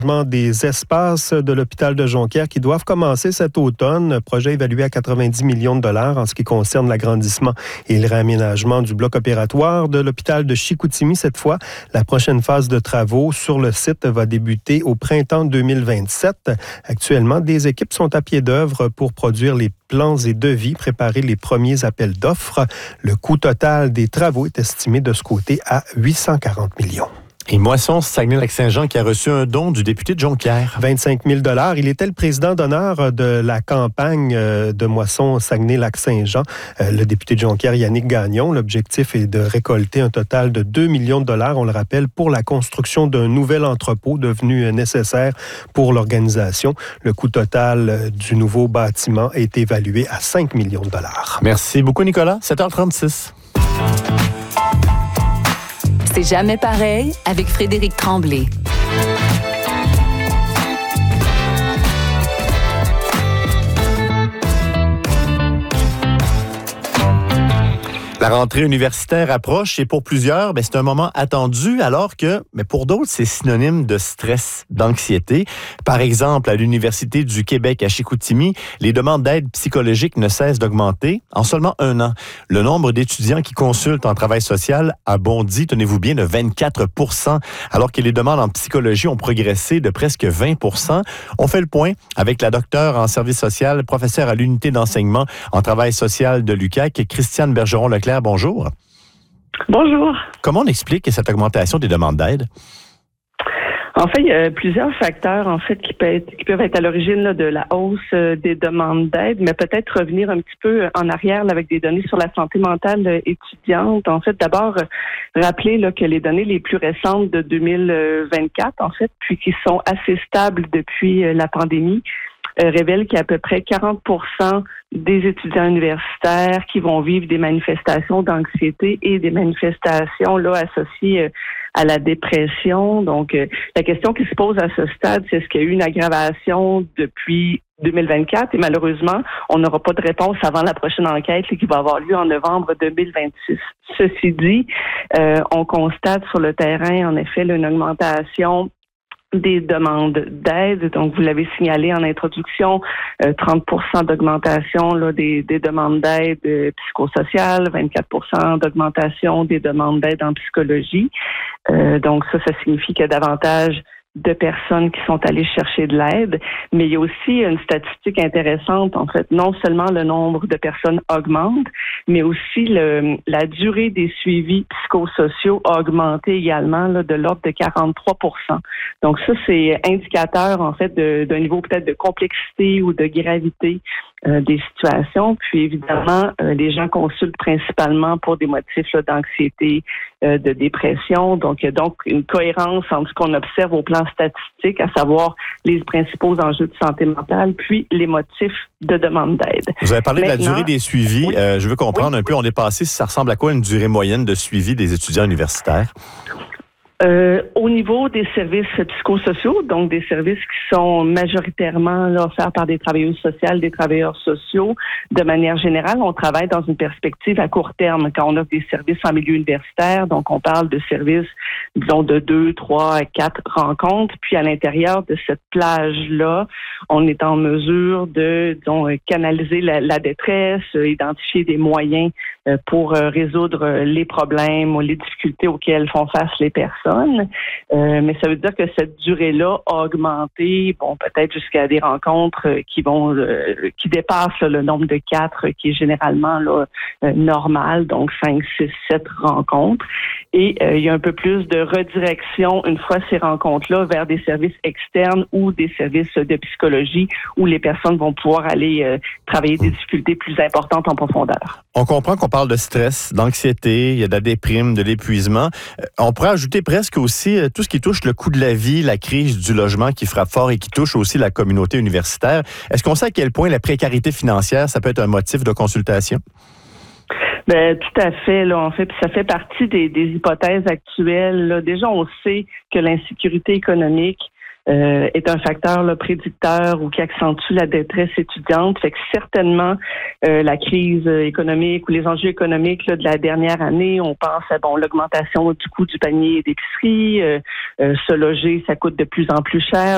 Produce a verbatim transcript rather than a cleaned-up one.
des espaces de l'hôpital de Jonquière qui doivent commencer cet automne. Projet évalué à quatre-vingt-dix millions de dollars en ce qui concerne l'agrandissement et le réaménagement du bloc opératoire de l'hôpital de Chicoutimi. Cette fois, la prochaine phase de travaux sur le site va débuter au printemps deux mille vingt-sept. Actuellement, des équipes sont à pied d'œuvre pour produire les plans et devis, préparer les premiers appels d'offres. Le coût total des travaux est estimé de ce côté à huit cent quarante millions. Et Moisson Saguenay-Lac-Saint-Jean qui a reçu un don du député de Jonquière. vingt-cinq mille dollars. Il était le président d'honneur de la campagne de Moisson Saguenay-Lac-Saint-Jean. Le député de Jonquière, Yannick Gagnon. L'objectif est de récolter un total de deux millions de dollars, on le rappelle, pour la construction d'un nouvel entrepôt devenu nécessaire pour l'organisation. Le coût total du nouveau bâtiment est évalué à cinq millions de dollars. Merci beaucoup, Nicolas. sept heures trente-six. C'est jamais pareil avec Frédéric Tremblay. La rentrée universitaire approche et pour plusieurs, ben, c'est un moment attendu alors que, mais pour d'autres, c'est synonyme de stress, d'anxiété. Par exemple, à l'Université du Québec à Chicoutimi, les demandes d'aide psychologique ne cessent d'augmenter en seulement un an. Le nombre d'étudiants qui consultent en travail social a bondi, tenez-vous bien, de vingt-quatre pour cent, alors que les demandes en psychologie ont progressé de presque vingt pour cent. On fait le point avec la docteure en service social, professeure à l'unité d'enseignement en travail social de l'U Q A C, Christiane Bergeron-Leclerc. Bonjour. Bonjour. Comment on explique cette augmentation des demandes d'aide? En fait, il y a plusieurs facteurs en fait qui peuvent être, qui peuvent être à l'origine là, de la hausse euh, des demandes d'aide, mais peut-être revenir un petit peu en arrière là, avec des données sur la santé mentale euh, étudiante. En fait, d'abord, euh, rappeler là, que les données les plus récentes de deux mille vingt-quatre, en fait, puis qui sont assez stables depuis euh, la pandémie, Euh, révèle qu'il y a à peu près quarante pour cent des étudiants universitaires qui vont vivre des manifestations d'anxiété et des manifestations là associées euh, à la dépression. Donc, euh, la question qui se pose à ce stade, c'est est-ce qu'il y a eu une aggravation depuis deux mille vingt-quatre? Et malheureusement, on n'aura pas de réponse avant la prochaine enquête là, qui va avoir lieu en novembre deux mille vingt-six. Ceci dit, euh, on constate sur le terrain, en effet, là, une augmentation des demandes d'aide. Donc, vous l'avez signalé en introduction, euh, trente pour cent d'augmentation là, des, des demandes d'aide euh, psychosociales, vingt-quatre pour cent d'augmentation des demandes d'aide en psychologie. Euh, donc, ça, ça signifie qu'il y a davantage de personnes qui sont allées chercher de l'aide, mais il y a aussi une statistique intéressante, en fait, non seulement le nombre de personnes augmente, mais aussi le, la durée des suivis psychosociaux a augmenté également là, de l'ordre de quarante-trois pour cent. Donc ça, c'est indicateur, en fait, de, d'un niveau peut-être de complexité ou de gravité euh, des situations. Puis évidemment, euh, les gens consultent principalement pour des motifs là, d'anxiété, euh, de dépression. Donc, il y a donc une cohérence entre ce qu'on observe au plan statistique, à savoir les principaux enjeux de santé mentale, puis les motifs de demande d'aide. Vous avez parlé Maintenant, de la durée des suivis. Oui, euh, je veux comprendre oui, un peu, on est passé, ça ressemble à quoi une durée moyenne de suivi des étudiants universitaires? Euh, au niveau des services psychosociaux, donc des services qui sont majoritairement là, offerts par des travailleuses sociales, des travailleurs sociaux, de manière générale, on travaille dans une perspective à court terme quand on offre des services en milieu universitaire. Donc, on parle de services, disons, de deux, trois, quatre rencontres. Puis, à l'intérieur de cette plage-là, on est en mesure de, disons, canaliser la, la détresse, identifier des moyens pour résoudre les problèmes ou les difficultés auxquelles font face les personnes. Euh, mais ça veut dire que cette durée-là a augmenté, bon, peut-être jusqu'à des rencontres qui vont, euh, qui dépassent là, le nombre de quatre, qui est généralement là euh, normal, donc cinq, six, sept rencontres. Et euh, il y a un peu plus de redirection une fois ces rencontres-là vers des services externes ou des services de psychologie où les personnes vont pouvoir aller euh, travailler des difficultés plus importantes en profondeur. On comprend qu'on parle de stress, d'anxiété, il y a de la déprime, de l'épuisement. Euh, on pourrait ajouter presque aussi euh, tout ce qui touche le coût de la vie, la crise du logement qui frappe fort et qui touche aussi la communauté universitaire. Est-ce qu'on sait à quel point la précarité financière, ça peut être un motif de consultation? Ben, tout à fait, là, en fait, puis ça fait partie des, des hypothèses actuelles, là. Déjà, on sait que l'insécurité économique euh, est un facteur là, prédicteur ou qui accentue la détresse étudiante. Fait que certainement, euh, la crise économique ou les enjeux économiques là, de la dernière année, on pense à bon l'augmentation du coût du panier d'épicerie, euh, euh, se loger, ça coûte de plus en plus cher.